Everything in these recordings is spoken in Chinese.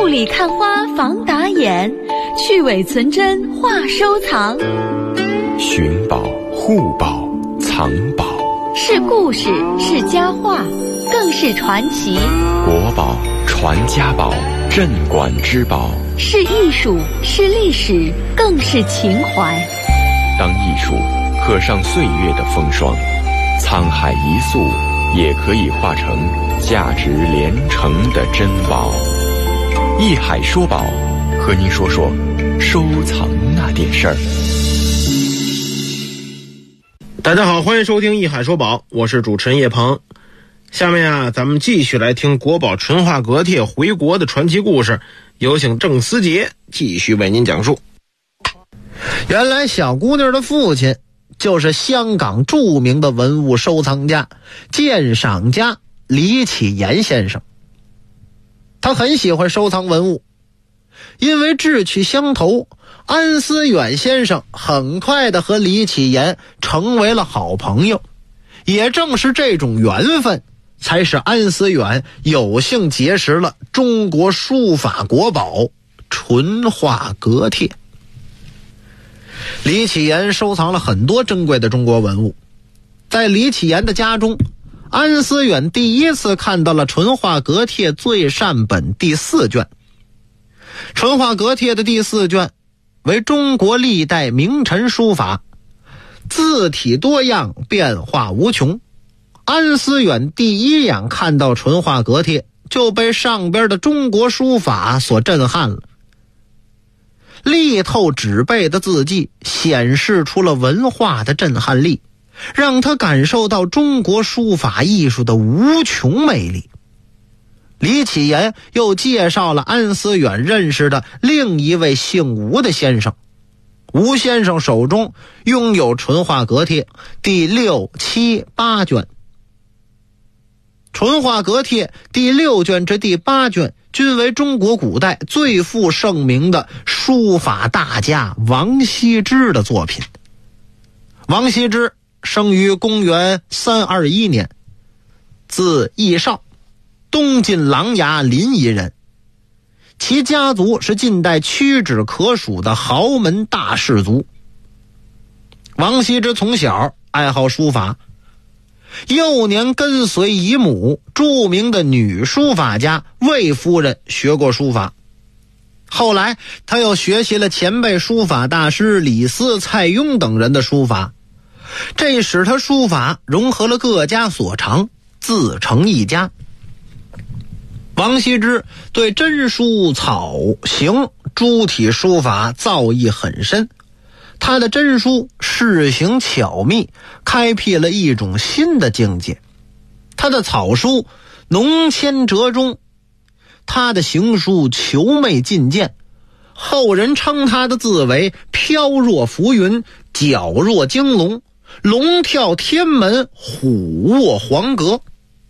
里看花防打眼，去伪存真话收藏。 寻宝、护宝、藏宝， 是故事，是佳话，更是传奇。 国宝、传家宝、镇馆之宝， 是艺术，是历史，更是情怀。 当艺术刻上岁月的风霜，沧海一粟也可以化成价值连城的珍宝。艺海说宝，和您说说收藏那点事儿。 大家好，欢迎收听艺海说宝，我是主持人叶鹏。下面咱们继续来听国宝淳化阁帖回国的传奇故事，有请郑思杰继续为您讲述。 原来小姑娘的父亲就是香港著名的文物收藏家、鉴赏家李启言先生。他很喜欢收藏文物，因为志趣相投，安思远先生很快的和李启言成为了好朋友。也正是这种缘分，才使安思远有幸结识了中国书法国宝淳化阁帖。李启言收藏了很多珍贵的中国文物，在李启言的家中，安思远第一次看到了淳化阁帖最善本第4卷。淳化阁帖的第4卷为中国历代名臣书法，字体多样，变化无穷。安思远第一眼看到淳化阁帖，就被上边的中国书法所震撼了。力透纸背的字迹显示出了文化的震撼力，让他感受到中国书法艺术的无穷魅力。李启言又介绍了安思远认识的另一位姓吴的先生。吴先生手中拥有淳化阁帖第6、7、8卷。淳化阁帖第6卷至第8卷均为中国古代最负盛名的书法大家王羲之的作品。王羲之生于公元321年，字义绍，东晋琅琊临沂人。其家族是近代屈指可数的豪门大氏族。王羲之从小爱好书法，幼年跟随姨母著名的女书法家魏夫人学过书法，后来他又学习了前辈书法大师李斯、蔡邕等人的书法，这使他书法融合了各家所长，自成一家。王羲之对真书、草形、诸体书法造诣很深，他的真书饰形巧密，开辟了一种新的境界。他的草书浓铅折中，他的行书遒媚进谏，后人称他的字为飘若浮云，皎若惊龙，龙跳天门，虎卧黄阁。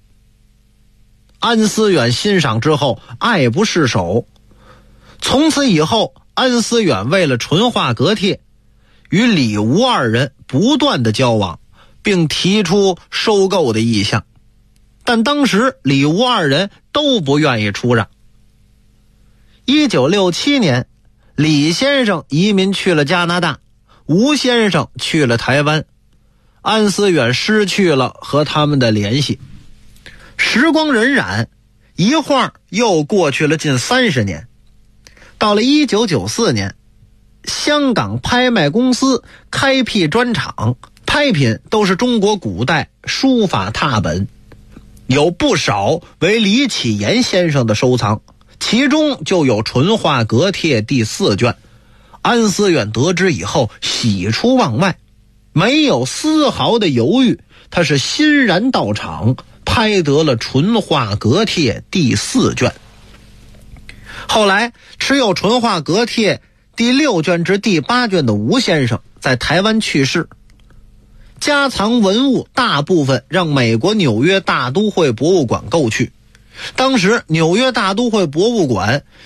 安思远欣赏之后爱不释手，从此以后，安思远为了淳化阁帖与李吴二人不断的交往，并提出收购的意向，但当时李吴二人都不愿意出让。1967年，李先生移民去了加拿大，吴先生去了台湾，安思远失去了和他们的联系。时光荏苒，一晃又过去了近30年。到了1994年，香港拍卖公司开辟专场，拍品都是中国古代书法拓本，有不少为李启言先生的收藏，其中就有淳化阁帖第4卷。安思远得知以后喜出望外，没有丝毫的犹豫，他是欣然到场，拍得了淳化阁帖第4卷。后来持有淳化阁帖第6卷至第8卷的吴先生在台湾去世，家藏文物大部分让美国纽约大都会博物馆购去。当时纽约大都会博物馆